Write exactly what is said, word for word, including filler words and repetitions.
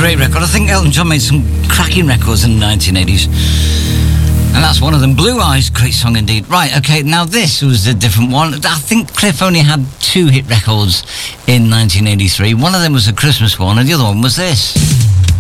great record. I think Elton John made some cracking records in the nineteen eighties. And that's one of them. Blue Eyes, great song indeed. Right, okay, now this was a different one. I think Cliff only had two hit records in nineteen eighty-three. One of them was a Christmas one, and the other one was this.